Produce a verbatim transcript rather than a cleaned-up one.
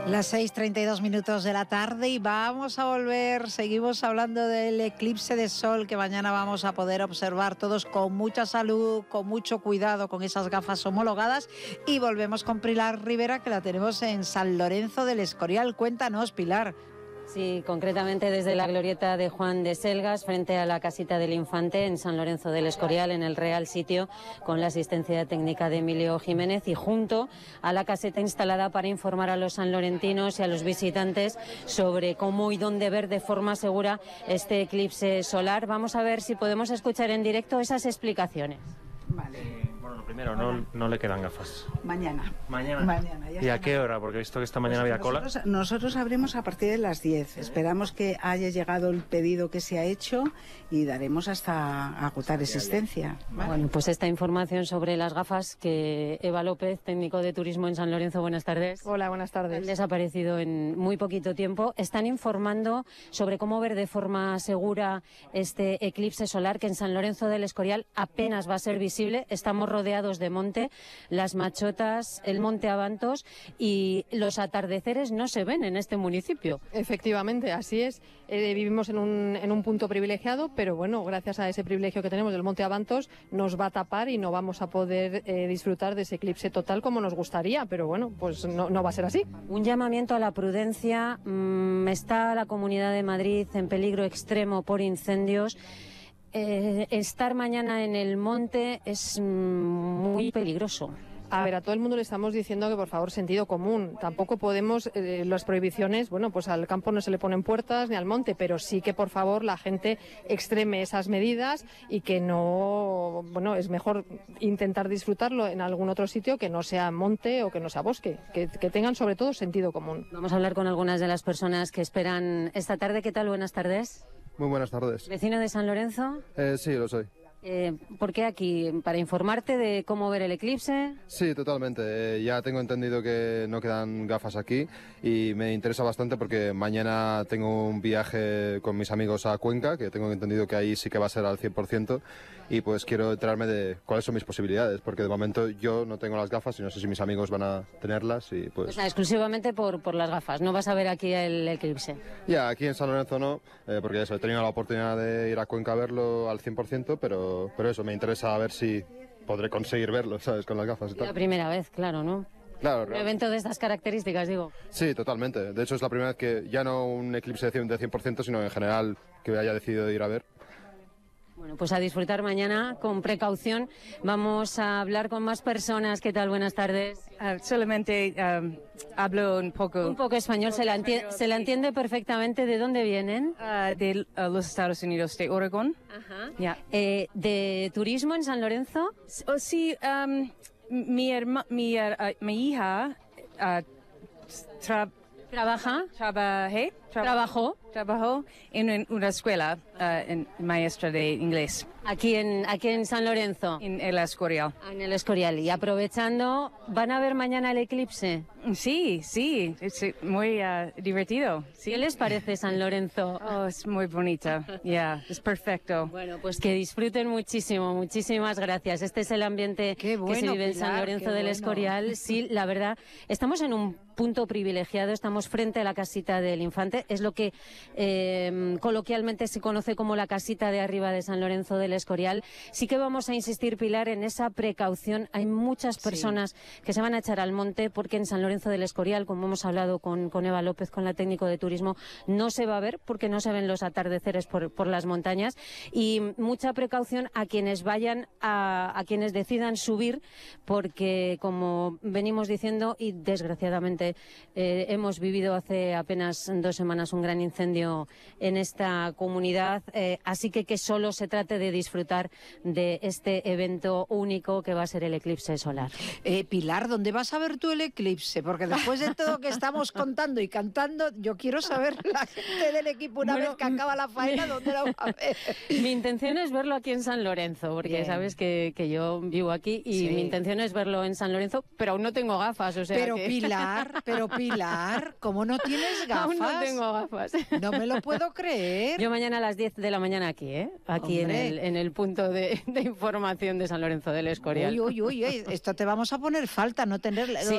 Las seis treinta y dos minutos de la tarde y vamos a volver, seguimos hablando del eclipse de sol que mañana vamos a poder observar todos con mucha salud, con mucho cuidado, con esas gafas homologadas, y volvemos con Pilar Rivera, que la tenemos en San Lorenzo del Escorial. Cuéntanos, Pilar. Sí, concretamente desde la glorieta de Juan de Selgas, frente a la casita del Infante, en San Lorenzo del Escorial, en el Real Sitio, con la asistencia técnica de Emilio Jiménez, y junto a la caseta instalada para informar a los sanlorentinos y a los visitantes sobre cómo y dónde ver de forma segura este eclipse solar. Vamos a ver si podemos escuchar en directo esas explicaciones. Vale. Bueno, lo primero, no, no le quedan gafas. Mañana. Mañana. Mañana ya ¿Y a qué hora? Porque he visto que esta mañana pues había cola. Nosotros, nosotros abrimos a partir de las diez. Esperamos que haya llegado el pedido que se ha hecho y daremos hasta agotar existencia. ¿Vale? Bueno, pues esta información sobre las gafas que Eva López, técnico de turismo en San Lorenzo, buenas tardes. Hola, buenas tardes. Han desaparecido en muy poquito tiempo. Están informando sobre cómo ver de forma segura este eclipse solar, que en San Lorenzo del Escorial apenas va a ser visible. Estamos rodeados de monte, las Machotas, el monte Abantos, y los atardeceres no se ven en este municipio. Efectivamente, así es. Eh, vivimos en un, en un punto privilegiado, pero bueno, gracias a ese privilegio que tenemos del monte Abantos, nos va a tapar y no vamos a poder eh, disfrutar de ese eclipse total como nos gustaría, pero bueno, pues no, no va a ser así. Un llamamiento a la prudencia. Mmm, está la Comunidad de Madrid en peligro extremo por incendios. Eh, estar mañana en el monte es muy peligroso. A ver, a todo el mundo le estamos diciendo que por favor sentido común. Tampoco podemos, eh, las prohibiciones, bueno, pues al campo no se le ponen puertas ni al monte, pero sí que por favor la gente extreme esas medidas y que no, bueno, es mejor intentar disfrutarlo en algún otro sitio que no sea monte o que no sea bosque, que, que tengan sobre todo sentido común. Vamos a hablar con algunas de las personas que esperan esta tarde. ¿Qué tal? Buenas tardes. Muy buenas tardes. ¿Vecino de San Lorenzo? Eh, sí, lo soy. Eh, ¿Por qué aquí? ¿Para informarte de cómo ver el eclipse? Sí, totalmente. Eh, ya tengo entendido que no quedan gafas aquí y me interesa bastante porque mañana tengo un viaje con mis amigos a Cuenca, que tengo entendido que ahí sí que va a ser al cien por ciento, y pues quiero enterarme de cuáles son mis posibilidades, porque de momento yo no tengo las gafas y no sé si mis amigos van a tenerlas y pues... O sea, exclusivamente por, por las gafas, no vas a ver aquí el eclipse. Ya, aquí en San Lorenzo no, eh, porque eso, he tenido la oportunidad de ir a Cuenca a verlo al cien por ciento, pero pero eso, me interesa a ver si podré conseguir verlo, ¿sabes? Con las gafas y tal. La primera vez, claro, ¿no? Claro, un evento de estas características, digo. Sí, totalmente. De hecho, es la primera vez que ya no un eclipse de cien por ciento, sino en general que haya decidido ir a ver. Bueno, pues a disfrutar mañana con precaución. Vamos a hablar con más personas. ¿Qué tal? Buenas tardes. Uh, solamente um, hablo un poco... Un poco español, se la, enti- se la entiende perfectamente. ¿De dónde vienen? Uh, de uh, los Estados Unidos, de Oregón. Ajá. Yeah. Eh, ¿De turismo en San Lorenzo? Oh, sí, um, mi, herma, mi, uh, mi hija uh, tra- ¿Trabaja? Trabajé, tra- ¿Trabajó? Trabajó en una escuela uh, en maestra de inglés. Aquí en, aquí en San Lorenzo. En el Escorial. En el Escorial. Y aprovechando, ¿van a ver mañana el eclipse? Sí, sí, es muy uh, divertido. Sí. ¿Qué les parece San Lorenzo? Oh, es muy bonito. Ya, yeah, es perfecto. Bueno, pues que disfruten muchísimo. Muchísimas gracias. Este es el ambiente bueno, que se vive en Pilar, San Lorenzo del bueno. Escorial. Sí, la verdad, estamos en un punto privilegiado. Estamos frente a la casita del Infante. Es lo que eh, coloquialmente se conoce como la casita de arriba de San Lorenzo del Escorial. Sí que vamos a insistir, Pilar, en esa precaución. Hay muchas personas sí. que se van a echar al monte porque en San Lorenzo del Escorial, como hemos hablado con, con Eva López, con la técnico de turismo, no se va a ver porque no se ven los atardeceres por, por las montañas, y mucha precaución a quienes vayan, a, a quienes decidan subir, porque como venimos diciendo y desgraciadamente eh, hemos vivido hace apenas dos semanas un gran incendio en esta comunidad, eh, así que que solo se trate de disfrutar de este evento único que va a ser el eclipse solar. Eh, Pilar, ¿dónde vas a ver tú el eclipse? Porque después de todo que estamos contando y cantando, yo quiero saber la gente del equipo una bueno, vez que acaba la faena, mi, ¿dónde la va a ver? Mi intención es verlo aquí en San Lorenzo, porque Bien. sabes que, que yo vivo aquí y sí. mi intención es verlo en San Lorenzo, pero aún no tengo gafas, o sea Pero que... Pilar, pero Pilar, ¿cómo no tienes gafas? Aún no tengo gafas. No me lo puedo creer. Yo mañana a las diez de la mañana aquí, ¿eh? Aquí en el, en el punto de, de información de San Lorenzo del Escorial. Uy, uy, uy, uy, esto te vamos a poner falta, no tener... Sí.